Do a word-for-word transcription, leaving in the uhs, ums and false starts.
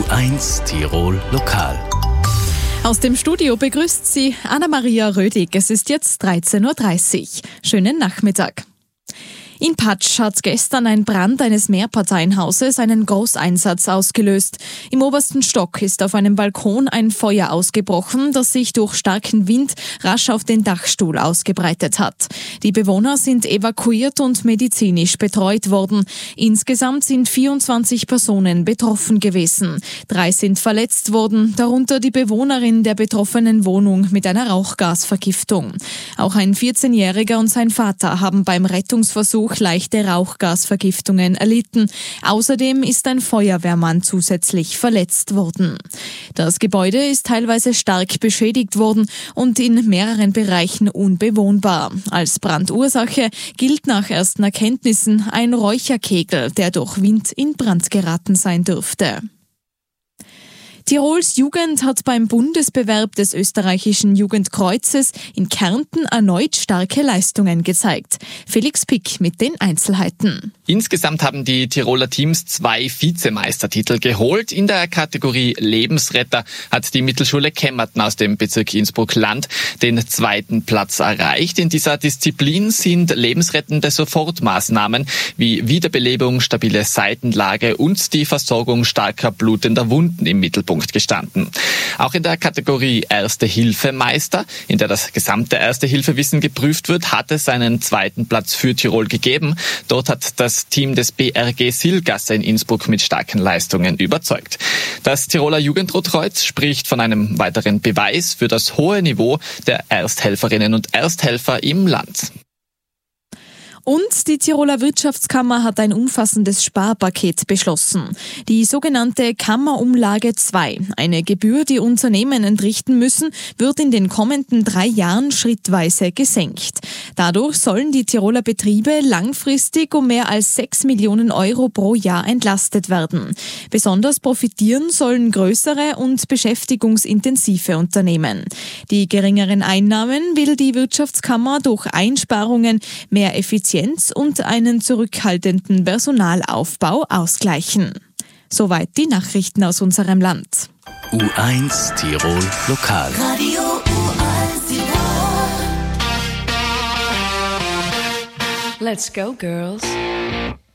U eins Tirol Lokal. Aus dem Studio begrüßt Sie Anna-Maria Rödig. Es ist jetzt dreizehn Uhr dreißig. Schönen Nachmittag. In Patsch hat gestern ein Brand eines Mehrparteienhauses einen Großeinsatz ausgelöst. Im obersten Stock ist auf einem Balkon ein Feuer ausgebrochen, das sich durch starken Wind rasch auf den Dachstuhl ausgebreitet hat. Die Bewohner sind evakuiert und medizinisch betreut worden. Insgesamt sind vierundzwanzig Personen betroffen gewesen. Drei sind verletzt worden, darunter die Bewohnerin der betroffenen Wohnung mit einer Rauchgasvergiftung. Auch ein vierzehnjähriger und sein Vater haben beim Rettungsversuch leichte Rauchgasvergiftungen erlitten. Außerdem ist ein Feuerwehrmann zusätzlich verletzt worden. Das Gebäude ist teilweise stark beschädigt worden und in mehreren Bereichen unbewohnbar. Als Brandursache gilt nach ersten Erkenntnissen ein Räucherkegel, der durch Wind in Brand geraten sein dürfte. Tirols Jugend hat beim Bundesbewerb des österreichischen Jugendkreuzes in Kärnten erneut starke Leistungen gezeigt. Felix Pick mit den Einzelheiten. Insgesamt haben die Tiroler Teams zwei Vizemeistertitel geholt. In der Kategorie Lebensretter hat die Mittelschule Kemmerten aus dem Bezirk Innsbruck-Land den zweiten Platz erreicht. In dieser Disziplin sind lebensrettende Sofortmaßnahmen wie Wiederbelebung, stabile Seitenlage und die Versorgung starker blutender Wunden im Mittelpunkt gestanden. Auch in der Kategorie Erste-Hilfe-Meister, in der das gesamte Erste-Hilfe-Wissen geprüft wird, hat es einen zweiten Platz für Tirol gegeben. Dort hat das Team des B R G Silgasse in Innsbruck mit starken Leistungen überzeugt. Das Tiroler Jugendrotkreuz spricht von einem weiteren Beweis für das hohe Niveau der Ersthelferinnen und Ersthelfer im Land. Und die Tiroler Wirtschaftskammer hat ein umfassendes Sparpaket beschlossen. Die sogenannte Kammerumlage zwei, eine Gebühr, die Unternehmen entrichten müssen, wird in den kommenden drei Jahren schrittweise gesenkt. Dadurch sollen die Tiroler Betriebe langfristig um mehr als sechs Millionen Euro pro Jahr entlastet werden. Besonders profitieren sollen größere und beschäftigungsintensive Unternehmen. Die geringeren Einnahmen will die Wirtschaftskammer durch Einsparungen, mehr Effizienz und einen zurückhaltenden Personalaufbau ausgleichen. Soweit die Nachrichten aus unserem Land. U eins Tirol Lokal. Radio U eins Tirol. Let's go, girls.